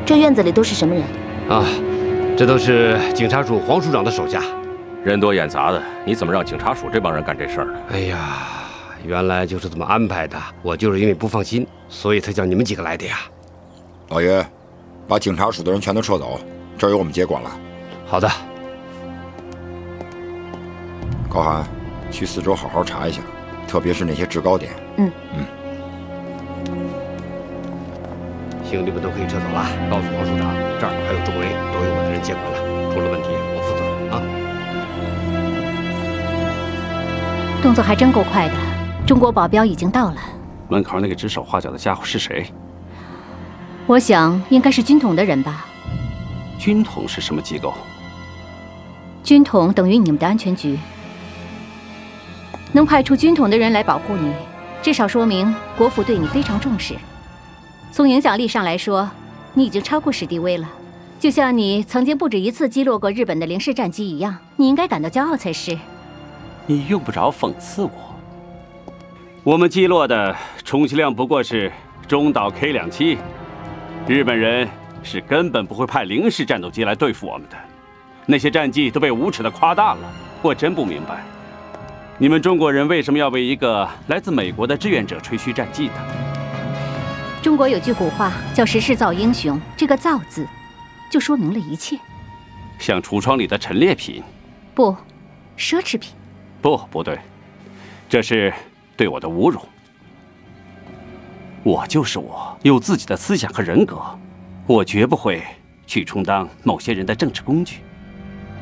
这院子里都是什么人？ 啊，这都是警察署黄署长的手下。 人多眼杂的，你怎么让警察署这帮人干这事儿呢？ 哎呀，原来就是这么安排的。我就是因为不放心，所以才叫你们几个来的呀。 老爷，把警察署的人全都撤走，这儿由我们接管了。 好的。 高寒，去四周好好查一下，特别是那些制高点。 兄弟们都可以撤走了，告诉黄署长，这儿还有周围都由我的人接管了，出了问题我负责啊。 动作还真够快的，中国保镖已经到了。 门口那个指手画脚的家伙是谁？ 我想应该是军统的人吧。 军统是什么机构？ 军统等于你们的安全局，能派出军统的人来保护你，至少说明国府对你非常重视。从影响力上来说，你已经超过史迪威了。就像你曾经不止一次击落过日本的零式战机一样，你应该感到骄傲才是。 你用不着讽刺我。我们击落的充其量不过是中岛 K-27，日本人是根本不会派零式战斗机来对付我们的。那些战绩都被无耻地夸大了，我真不明白，你们中国人为什么要为一个来自美国的志愿者吹嘘战绩呢？ 中国有句古话叫“时势造英雄”，这个“造”字，就说明了一切。 像橱窗里的陈列品？ 不，奢侈品。 不对，这是对我的侮辱。我就是我，有自己的思想和人格，我绝不会去充当某些人的政治工具。